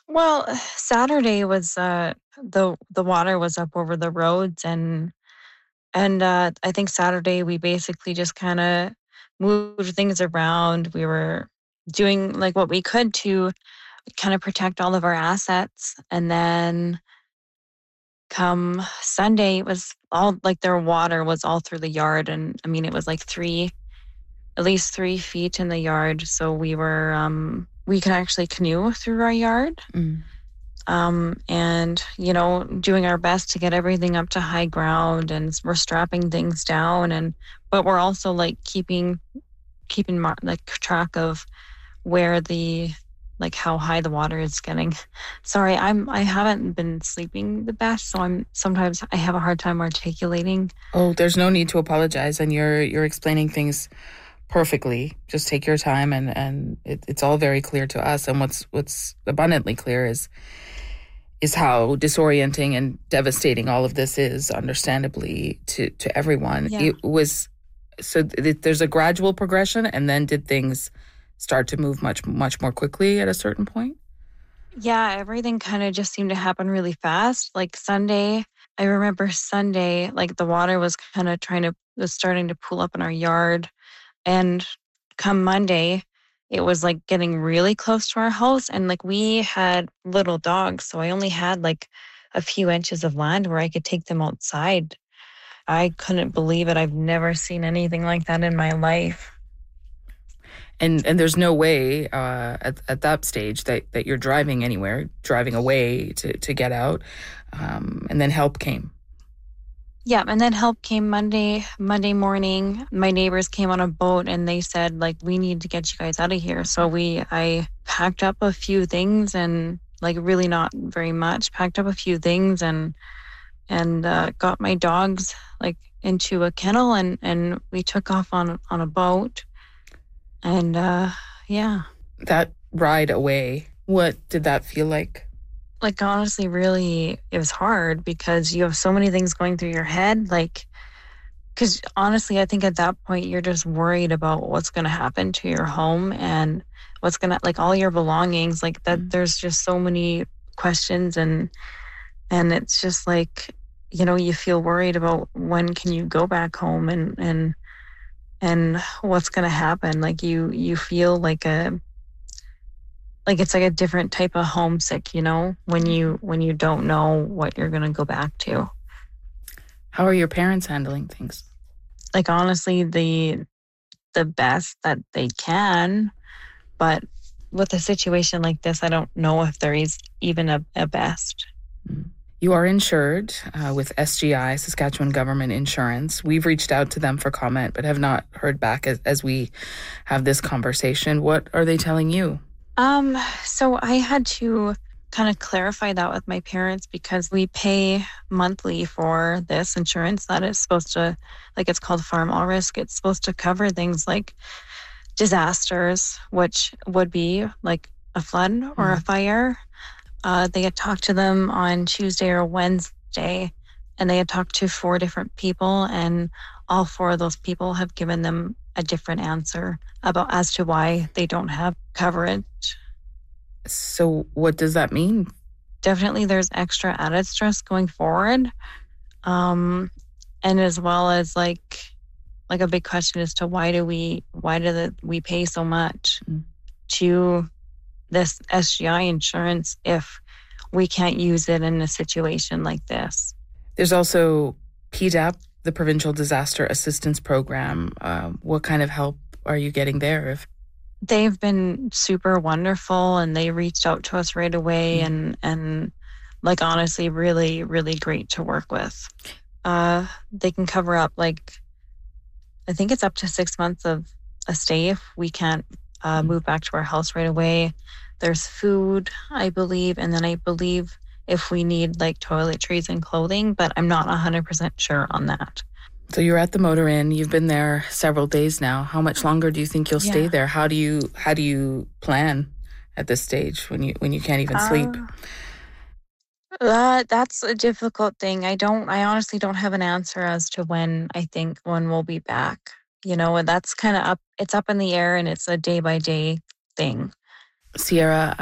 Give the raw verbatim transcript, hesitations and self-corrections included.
Well, Saturday was, uh the the water was up over the roads, and and, uh, I think Saturday we basically just kinda moved things around. We were doing, like, what we could to kinda protect all of our assets, and then come Sunday, it was all like, their water was all through the yard, and, I mean, it was, like, three at least three feet in the yard, so we were, um we could actually canoe through our yard. Mm. Um, and, you know, doing our best to get everything up to high ground, and s we're strapping things down, and but we're also, like, keeping keeping mar like, track of where the like, how high the water is getting. Sorry, I'm I haven't been sleeping the best, so I'm sometimes I have a hard time articulating. Oh, there's no need to apologize, and you're you're explaining things perfectly. Just take your time, and and it, it's all very clear to us. And what's what's abundantly clear is is how disorienting and devastating all of this is, understandably, to to everyone. Yeah. It was so th- there's a gradual progression, and then did things start to move much much more quickly at a certain point? Yeah, everything kinda just seemed to happen really fast. Like, Sunday I remember Sunday, like, the water was kinda trying to was starting to pool up in our yard, and come Monday, it was, like, getting really close to our house, and, like, we had little dogs, so I only had, like, a few inches of land where I could take them outside. I couldn't believe it. I've never seen anything like that in my life. And and there's no way uh, at at that stage that, that you're driving anywhere, driving away to, to get out, um, and then help came. Yeah, and then help came Monday Monday morning. My neighbors came on a boat, and they said, like, "We need to get you guys out of here." So we I packed up a few things, and, like, really not very much, packed up a few things, and and, uh, got my dogs, like, into a kennel, and and we took off on on a boat. And, uh, yeah. That ride away, what did that feel like? Like, honestly, really, it was hard because you have so many things going through your head, like, because honestly, I think at that point, you're just worried about what's gonna happen to your home, and what's gonna like, all your belongings, like, that Mm. there's just so many questions, and and it's just like, you know, you feel worried about when can you go back home, and and and what's gonna happen. Like, you you feel like a like, it's like a different type of homesick, you know, when you when you don't know what you're gonna go back to. How are your parents handling things? Like, honestly, the the best that they can, but with a situation like this, I don't know if there is even a, a best. Mm. You are insured uh, with S G I, Saskatchewan Government Insurance. We've reached out to them for comment, but have not heard back as, as we have this conversation. What are they telling you? Um, so I had to kind of clarify that with my parents because we pay monthly for this insurance that is supposed to, like, it's called Farm All Risk. It's supposed to cover things like disasters, which would be like a flood or a Mhm. fire. Uh, they had talked to them on Tuesday or Wednesday, and they had talked to four different people, and all four of those people have given them a different answer about as to why they don't have coverage. So, what does that mean? Definitely, there's extra added stress going forward, um, and as well as like like a big question as to why do we why do the, we pay so much Mm. to this S G I insurance if we can't use it in a situation like this. There's also P D A P, the Provincial Disaster Assistance Program. Um, what kind of help are you getting there? If They've been super wonderful, and they reached out to us right away, Mm. and and like, honestly, really, really great to work with. Uh, they can cover up, like, I think it's up to six months of a stay if we can't uh, Mm. move back to our house right away. There's food, I believe, and then I believe if we need, like, toiletries and clothing, but I'm not one hundred percent sure on that. So you're at the Motor Inn. You've been there several days now. How much longer do you think you'll stay Yeah. there? How do you how do you plan at this stage when you when you can't even sleep? Uh, uh, that's a difficult thing. I don't, I honestly don't have an answer as to when I think when we'll be back. You know, and that's kind of up, it's up in the air, and it's a day by day thing. Sierra,